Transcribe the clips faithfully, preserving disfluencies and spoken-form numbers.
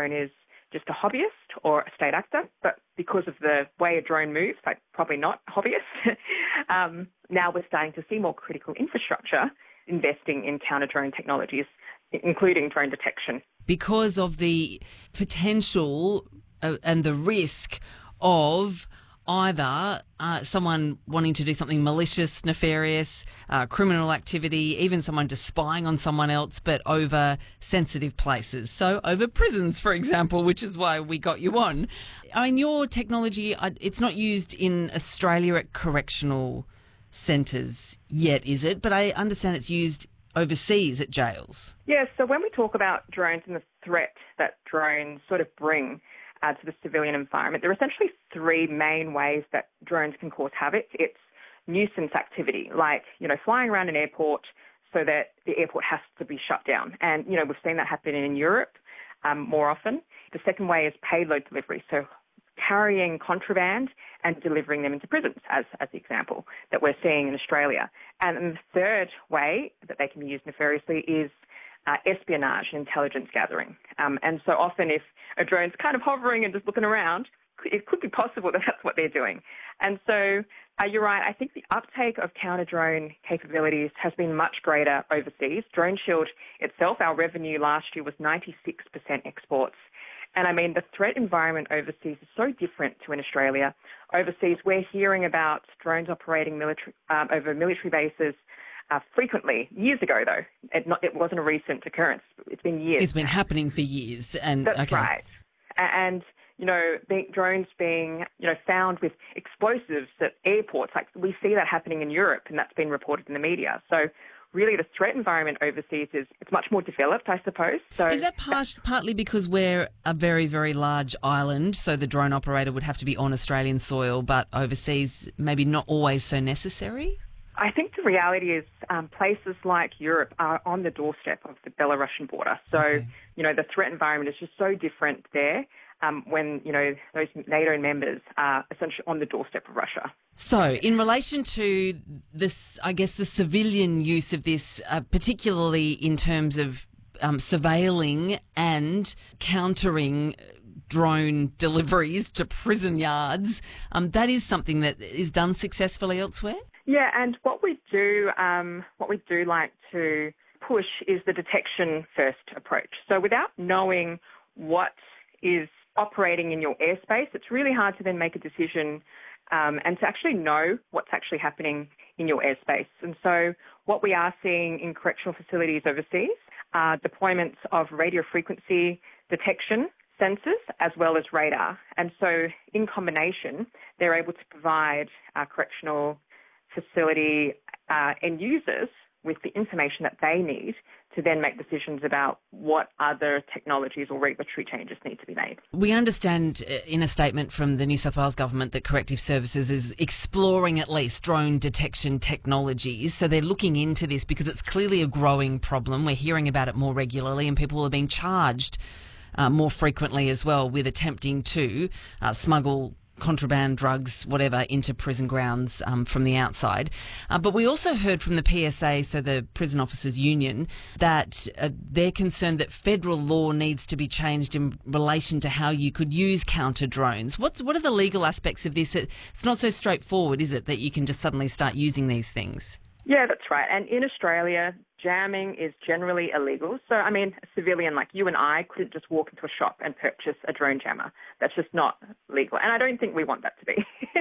drone is just a hobbyist or a state actor, but because of the way a drone moves, like probably not hobbyist. um, now we're starting to see more critical infrastructure investing in counter-drone technologies, including drone detection. Because of the potential uh, and the risk of either uh, someone wanting to do something malicious, nefarious, uh, criminal activity, even someone just spying on someone else, but over sensitive places. So over prisons, for example, which is why we got you on. I mean, your technology, it's not used in Australia at correctional centres yet, is it? But I understand it's used overseas at jails. Yes, so when we talk about drones and the threat that drones sort of bring Uh, to the civilian environment, there are essentially three main ways that drones can cause havoc. It's nuisance activity, like, you know, flying around an airport so that the airport has to be shut down. And, you know, we've seen that happen in Europe um, more often. The second way is payload delivery, so carrying contraband and delivering them into prisons, as, as the example that we're seeing in Australia. And the third way that they can be used nefariously is Uh, espionage and intelligence gathering. Um, and so often if a drone's kind of hovering and just looking around, it could be possible that that's what they're doing. And so uh, you're right, I think the uptake of counter-drone capabilities has been much greater overseas. Drone Shield itself, our revenue last year was ninety-six percent exports. And I mean, the threat environment overseas is so different to in Australia. Overseas, we're hearing about drones operating military, um, over military bases Uh, frequently. Years ago, though. It, not, it wasn't a recent occurrence. It's been years. It's been happening for years. And That's okay. right. And, you know, the drones being, you know, found with explosives at airports. Like, we see that happening in Europe, and that's been reported in the media. So really the threat environment overseas is it's much more developed, I suppose. So is that part, partly because we're a very, very large island, so the drone operator would have to be on Australian soil, but overseas maybe not always so necessary? I think the reality is um, places like Europe are on the doorstep of the Belarusian border. So, okay. you know, the threat environment is just so different there um, when, you know, those NATO members are essentially on the doorstep of Russia. So in relation to this, I guess, the civilian use of this, uh, particularly in terms of um, surveilling and countering drone deliveries to prison yards, um, that is something that is done successfully elsewhere? Yeah, and what we do, um, what we do like to push is the detection first approach. So without knowing what is operating in your airspace, it's really hard to then make a decision um, and to actually know what's actually happening in your airspace. And so what we are seeing in correctional facilities overseas are deployments of radio frequency detection sensors as well as radar. And so in combination, they're able to provide uh, correctional facility uh, end users with the information that they need to then make decisions about what other technologies or regulatory changes need to be made. We understand in a statement from the New South Wales government that Corrective Services is exploring at least drone detection technologies. So they're looking into this because it's clearly a growing problem. We're hearing about it more regularly and people are being charged uh, more frequently as well with attempting to uh, smuggle contraband, drugs, whatever, into prison grounds um, from the outside. Uh, but we also heard from the P S A, so the Prison Officers Union, that uh, they're concerned that federal law needs to be changed in relation to how you could use counter drones. What's, what are the legal aspects of this? It's not so straightforward, is it, that you can just suddenly start using these things? Yeah, that's right. And in Australia, jamming is generally illegal. So, I mean, a civilian like you and I couldn't just walk into a shop and purchase a drone jammer. That's just not legal. And I don't think we want that to be.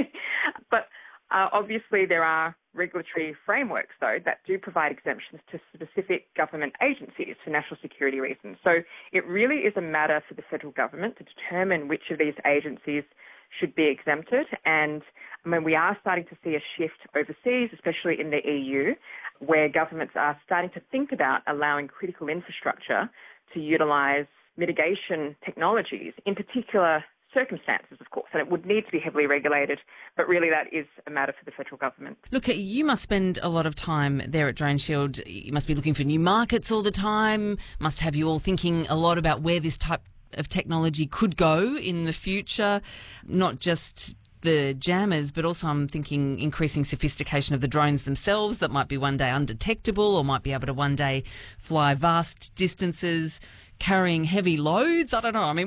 But uh, obviously there are regulatory frameworks, though, that do provide exemptions to specific government agencies for national security reasons. So it really is a matter for the federal government to determine which of these agencies should be exempted. And I mean, we are starting to see a shift overseas, especially in the E U, where governments are starting to think about allowing critical infrastructure to utilise mitigation technologies, in particular circumstances, of course, and it would need to be heavily regulated, but really that is a matter for the federal government. Look, you must spend a lot of time there at Drone Shield. You must be looking for new markets all the time, must have you all thinking a lot about where this type of technology could go in the future, not just the jammers, but also I'm thinking increasing sophistication of the drones themselves that might be one day undetectable or might be able to one day fly vast distances, carrying heavy loads. I don't know. I mean,